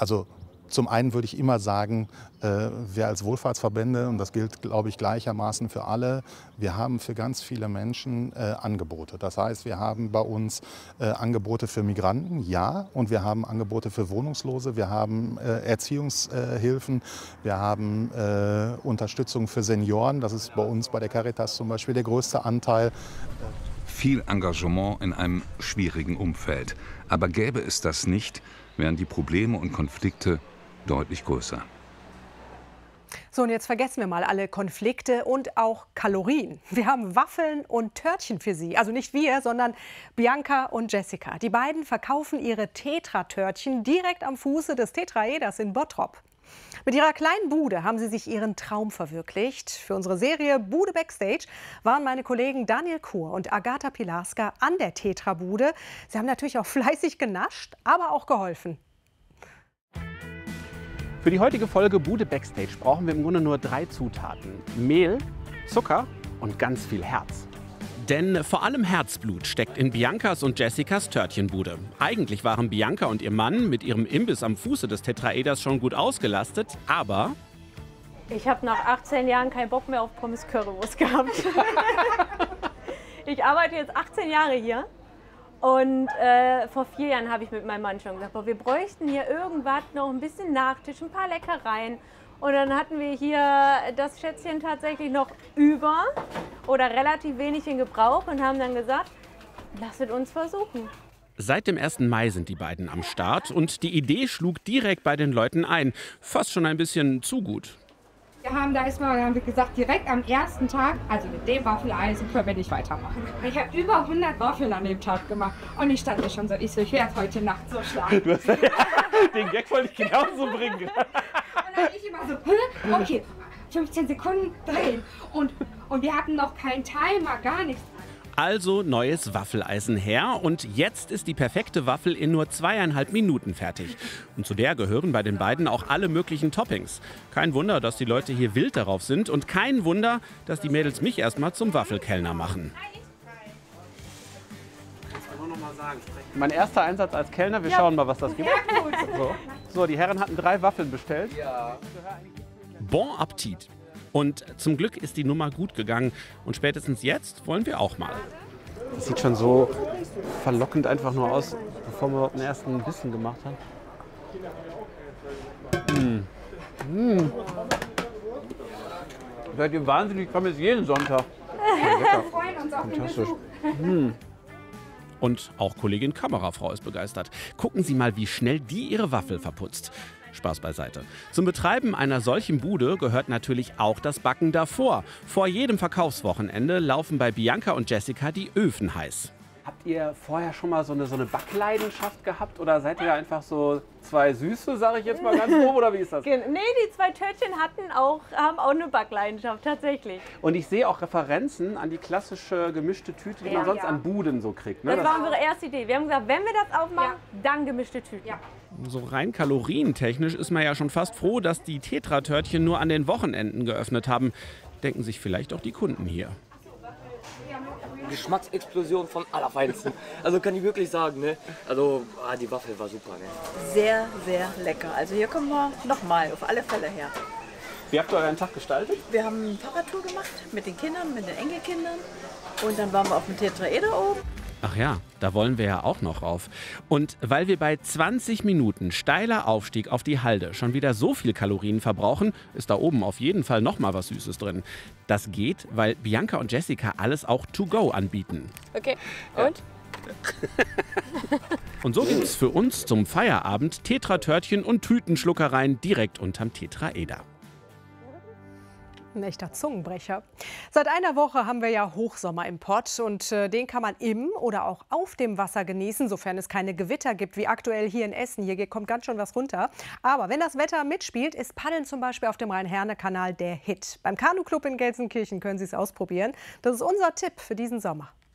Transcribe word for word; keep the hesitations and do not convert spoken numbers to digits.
Also zum einen würde ich immer sagen, äh, wir als Wohlfahrtsverbände, und das gilt, glaube ich, gleichermaßen für alle, wir haben für ganz viele Menschen äh, Angebote. Das heißt, wir haben bei uns äh, Angebote für Migranten, ja, und wir haben Angebote für Wohnungslose, wir haben äh, Erziehungshilfen, wir haben äh, Unterstützung für Senioren. Das ist bei uns bei der Caritas zum Beispiel der größte Anteil. Viel Engagement in einem schwierigen Umfeld. Aber gäbe es das nicht, wären die Probleme und Konflikte deutlich größer. So, und jetzt vergessen wir mal alle Konflikte und auch Kalorien. Wir haben Waffeln und Törtchen für Sie. Also nicht wir, sondern Bianca und Jessica. Die beiden verkaufen ihre Tetra-Törtchen direkt am Fuße des Tetraeders in Bottrop. Mit ihrer kleinen Bude haben sie sich ihren Traum verwirklicht. Für unsere Serie Bude Backstage waren meine Kollegen Daniel Kur und Agatha Pilarska an der Tetra-Bude. Sie haben natürlich auch fleißig genascht, aber auch geholfen. Für die heutige Folge Bude Backstage brauchen wir im Grunde nur drei Zutaten: Mehl, Zucker und ganz viel Herz. Denn vor allem Herzblut steckt in Biancas und Jessicas Törtchenbude. Eigentlich waren Bianca und ihr Mann mit ihrem Imbiss am Fuße des Tetraeders schon gut ausgelastet, aber ich habe nach achtzehn Jahren keinen Bock mehr auf Pommes Currywurst gehabt. Ich arbeite jetzt achtzehn Jahre hier. Und äh, vor vier Jahren habe ich mit meinem Mann schon gesagt, boah, wir bräuchten hier irgendwas, noch ein bisschen Nachtisch, ein paar Leckereien. Und dann hatten wir hier das Schätzchen tatsächlich noch über oder relativ wenig in Gebrauch und haben dann gesagt, lasst uns versuchen. Seit dem ersten Mai sind die beiden am Start und die Idee schlug direkt bei den Leuten ein. Fast schon ein bisschen zu gut. Wir haben da erstmal haben wir gesagt, direkt am ersten Tag, also mit dem Waffeleisen können wir nicht weitermachen. Ich habe über hundert Waffeln an dem Tag gemacht und ich stand mir schon so, ich so, ich werde heute Nacht so schlafen. Du hast, den Gag wollte ich genauso bringen. Und dann ich immer so, Hä? Okay, fünfzehn Sekunden drehen und, und wir hatten noch keinen Timer, gar nichts. Also neues Waffeleisen her und jetzt ist die perfekte Waffel in nur zweieinhalb Minuten fertig. Und zu der gehören bei den beiden auch alle möglichen Toppings. Kein Wunder, dass die Leute hier wild darauf sind und kein Wunder, dass die Mädels mich erstmal zum Waffelkellner machen. Mein erster Einsatz als Kellner, wir Ja. schauen mal, was das gibt. Ja, gut. So. so, die Herren hatten drei Waffeln bestellt. Bon Appetit! Und zum Glück ist die Nummer gut gegangen und spätestens jetzt wollen wir auch mal. Das sieht schon so verlockend einfach nur aus, bevor man überhaupt den ersten Bissen gemacht hat. Mmh. Mmh. Seid ihr wahnsinnig, ich komme jetzt jeden Sonntag. Wir freuen uns auf den Fantastisch. Besuch. Mmh. Und auch Kollegin Kamerafrau ist begeistert. Gucken Sie mal, wie schnell die ihre Waffel verputzt. Spaß beiseite. Zum Betreiben einer solchen Bude gehört natürlich auch das Backen davor. Vor jedem Verkaufswochenende laufen bei Bianca und Jessica die Öfen heiß. Habt ihr vorher schon mal so eine, so eine Backleidenschaft gehabt oder seid ihr einfach so zwei Süße, sage ich jetzt mal ganz grob, oder wie ist das? Nee, die zwei Törtchen hatten auch, haben auch eine Backleidenschaft, tatsächlich. Und ich sehe auch Referenzen an die klassische gemischte Tüte, die Ja, man sonst ja. an Buden so kriegt. Ne? Das war unsere erste Idee. Wir haben gesagt, wenn wir das aufmachen, Ja. dann gemischte Tüten. Ja. So rein kalorientechnisch ist man ja schon fast froh, dass die Tetra-Törtchen nur an den Wochenenden geöffnet haben. Denken sich vielleicht auch die Kunden hier. Geschmacksexplosion von allerfeinsten. Also kann ich wirklich sagen, ne? Also ah, die Waffel war super, ne? Sehr, sehr lecker. Also hier kommen wir nochmal auf alle Fälle her. Wie habt ihr euren Tag gestaltet? Wir haben eine Fahrradtour gemacht mit den Kindern, mit den Enkelkindern. Und dann waren wir auf dem Tetraeder oben. Ach ja, da wollen wir ja auch noch rauf. Und weil wir bei zwanzig Minuten steiler Aufstieg auf die Halde schon wieder so viel Kalorien verbrauchen, ist da oben auf jeden Fall noch mal was Süßes drin. Das geht, weil Bianca und Jessica alles auch to go anbieten. Okay, und? Und so gibt's für uns zum Feierabend Tetra-Törtchen und Tütenschluckereien direkt unterm Tetraeder. Ein echter Zungenbrecher. Seit einer Woche haben wir ja Hochsommer im Pott und äh, den kann man im oder auch auf dem Wasser genießen, sofern es keine Gewitter gibt, wie aktuell hier in Essen. Hier kommt ganz schön was runter. Aber wenn das Wetter mitspielt, ist Paddeln zum Beispiel auf dem Rhein-Herne-Kanal der Hit. Beim Kanu-Club in Gelsenkirchen können Sie es ausprobieren. Das ist unser Tipp für diesen Sommer.